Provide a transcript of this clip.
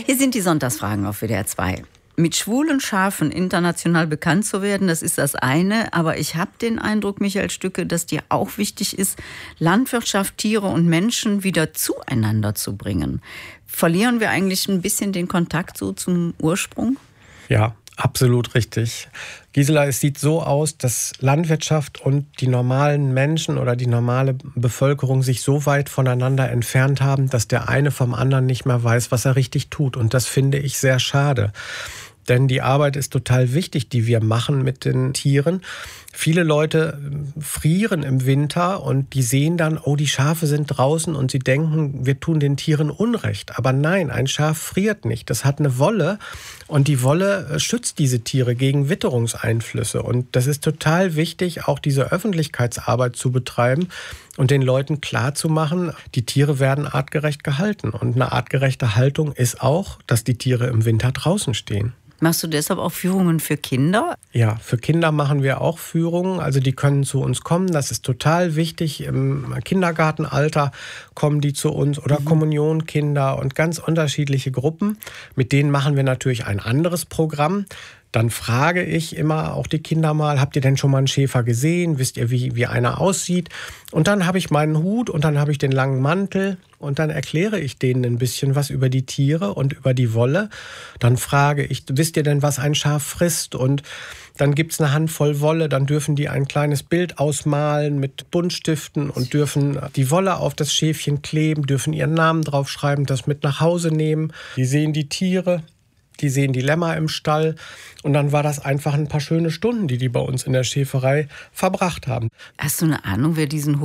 Hier sind die Sonntagsfragen auf WDR 2. Mit schwulen Schafen international bekannt zu werden, das ist das eine. Aber ich habe den Eindruck, Michael Stücke, dass dir auch wichtig ist, Landwirtschaft, Tiere und Menschen wieder zueinander zu bringen. Verlieren wir eigentlich ein bisschen den Kontakt so zum Ursprung? Ja, absolut richtig. Gisela, es sieht so aus, dass Landwirtschaft und die normalen Menschen oder die normale Bevölkerung sich so weit voneinander entfernt haben, dass der eine vom anderen nicht mehr weiß, was er richtig tut. Und das finde ich sehr schade. Denn die Arbeit ist total wichtig, die wir machen mit den Tieren. Viele Leute frieren im Winter und die sehen dann, oh, die Schafe sind draußen und sie denken, wir tun den Tieren Unrecht. Aber nein, ein Schaf friert nicht. Das hat eine Wolle und die Wolle schützt diese Tiere gegen Witterungseinflüsse. Und das ist total wichtig, auch diese Öffentlichkeitsarbeit zu betreiben und den Leuten klarzumachen, die Tiere werden artgerecht gehalten. Und eine artgerechte Haltung ist auch, dass die Tiere im Winter draußen stehen. Machst du deshalb auch Führungen für Kinder? Ja, für Kinder machen wir auch Führungen. Also die können zu uns kommen. Das ist total wichtig. Im Kindergartenalter kommen die zu uns oder Kommunionkinder und ganz unterschiedliche Gruppen. Mit denen machen wir natürlich ein anderes Programm. Dann frage ich immer auch die Kinder mal, habt ihr denn schon mal einen Schäfer gesehen? Wisst ihr, wie einer aussieht? Und dann habe ich meinen Hut und dann habe ich den langen Mantel und dann erkläre ich denen ein bisschen was über die Tiere und über die Wolle. Dann frage ich, wisst ihr denn, was ein Schaf frisst? Und dann gibt es eine Handvoll Wolle, dann dürfen die ein kleines Bild ausmalen mit Buntstiften und dürfen die Wolle auf das Schäfchen kleben, dürfen ihren Namen draufschreiben, das mit nach Hause nehmen. Die sehen die Tiere. Die sehen die Lämmer im Stall und dann war das einfach ein paar schöne Stunden, die bei uns in der Schäferei verbracht haben. Hast du eine Ahnung, wer diesen